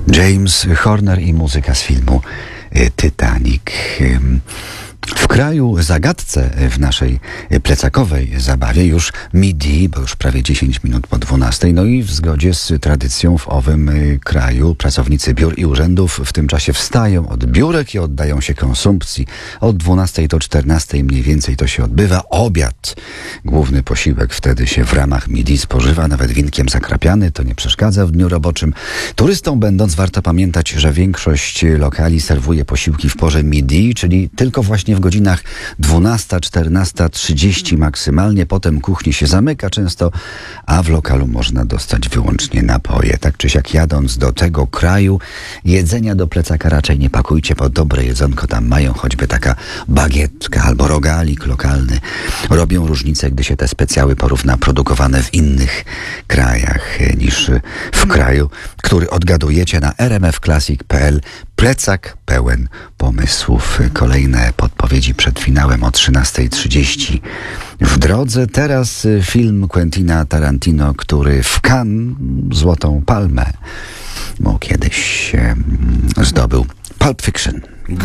James Horner i muzyka z filmu Titanic. W kraju zagadce w naszej plecakowej zabawie już midi, bo już prawie 10 minut po 12. No i w zgodzie z tradycją w owym kraju pracownicy biur i urzędów w tym czasie wstają od biurek i oddają się konsumpcji. Od 12 do 14 mniej więcej to się odbywa. Obiad, główny posiłek wtedy się w ramach midi spożywa, nawet winkiem zakrapiany, to nie przeszkadza w dniu roboczym. Turystom będąc warto pamiętać, że większość lokali serwuje posiłki w porze midi, czyli tylko właśnie w godzinach 12, 14, 30 maksymalnie. Potem kuchni się zamyka często, a w lokalu można dostać wyłącznie napoje. Tak czy siak jadąc do tego kraju, jedzenia do plecaka raczej nie pakujcie, bo dobre jedzonko tam mają, choćby taka bagietka albo rogalik lokalny. Robią różnicę, gdy się te specjały porówna produkowane w innych krajach niż w kraju, który odgadujecie na rmfclassic.pl. Plecak pełen pomysłów. Kolejne podpowiedzi przed finałem o 13:30 w drodze. Teraz film Quentina Tarantino, który w Cannes Złotą Palmę kiedyś zdobył. Pulp Fiction.